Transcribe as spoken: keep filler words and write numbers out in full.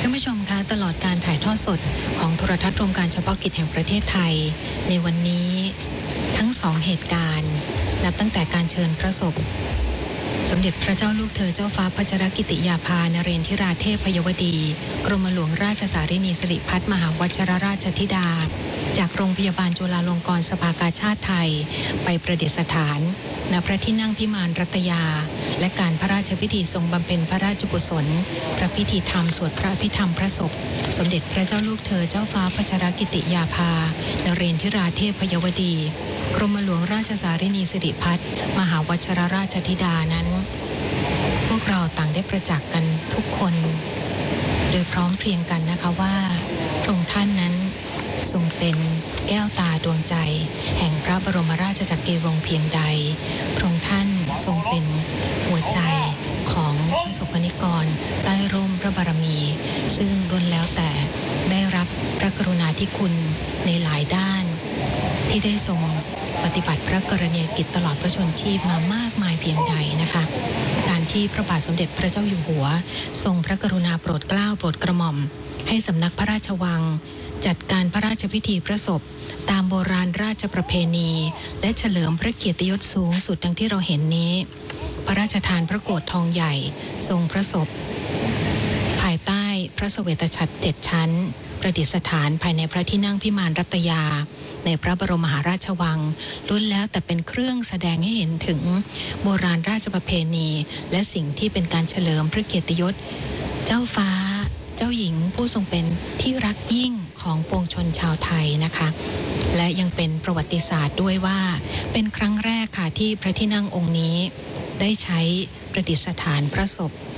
ท่านผู้ชมคะตลอดการถ่ายทอดสดของโทรทัศน์รวมการเฉพาะกิจแห่งประเทศไทยในวันนี้ทั้งสองเหตุการณ์นับตั้งแต่การเชิญพระศพสมเด็จพระเจ้าลูกเธอเจ้าฟ้าพัชรกิติยาภานเรนทิราเทพยวดีกรมหลวงราชสารินีสิริพัฒน์มหาวชิรราชธิดาจากโรงพยาบาลจุฬาลงกรณ์สภากาชาดไทยไปประดิษฐานณพระที่นั่งพิมานรัตยาและการพระราชพิธีทรงบำเพ็ญพระราชกุศลพระพิธีธรรมสวดพระอภิธรรมพระศพสมเด็จพระเจ้าลูกเธอเจ้าฟ้าพัชรกิติยาภานเรนทิราเทพยวดีกรมหลวงราชสารินีสิริพัฒน์มหาวชิรราชธิดานั้นพวกเราต่างได้ประจักษ์กันทุกคนโดยพร้อมเพรียงกันนะคะว่าพระองค์ท่านนั้นทรงเป็นแก้วตาดวงใจแห่งพระบรมราชจักรีวงศ์เพียงใดพระองค์ท่านทรงเป็นหัวใจของประสบนิกรใต้ร่มพระบารมีซึ่งล้วนแล้วแต่ได้รับพระกรุณาธิคุณในหลายด้านที่ได้ทรงปฏิบัติพระกรณียกิจตลอดพระชนชีพมามากมายเพียงใดนะคะการที่พระบาทสมเด็จพระเจ้าอยู่หัวทรงพระกรุณาโปรดเกล้าโปรดกระหม่อมให้สำนักพระราชวังจัดการพระราชพิธีพระศพตามโบราณราชประเพณีและเฉลิมพระเกียรติยศสูงสุดดังที่เราเห็นนี้พระราชทานพระโกฐทองใหญ่ทรงพระศพภายใต้พระเสวตฉัตรเจ็ดชั้นประดิษฐานภายในพระที่นั่งพิมานรัตยาในพระบรมมหาราชวังล้วนแล้วแต่เป็นเครื่องแสดงให้เห็นถึงโบราณราชประเพณีและสิ่งที่เป็นการเฉลิมพระเกียรติยศเจ้าฟ้าเจ้าหญิงผู้ทรงเป็นที่รักยิ่งของปวงชนชาวไทยนะคะและยังเป็นประวัติศาสตร์ด้วยว่าเป็นครั้งแรกค่ะที่พระที่นั่งองค์นี้ได้ใช้ประดิษฐานพระศพ